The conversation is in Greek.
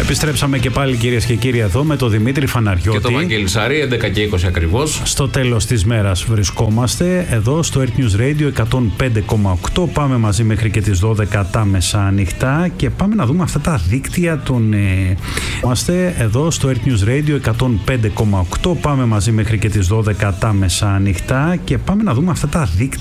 Επιστρέψαμε και πάλι, κυρίες και κύριοι, εδώ με τον Δημήτρη Φαναριώτη. Και τον Βαγγέλη Σαρή, 11 και 20 ακριβώς. Στο τέλος της μέρας βρισκόμαστε εδώ στο Earth News Radio 105,8. Πάμε μαζί μέχρι και τις 12 τα μεσάνυχτα και πάμε να δούμε αυτά τα δίκτυα των... Είμαστε εδώ στο Earth News Radio 105,8. Πάμε μαζί μέχρι και τις 12 τα μεσάνυχτα και πάμε να δούμε αυτά τα δίκτυα.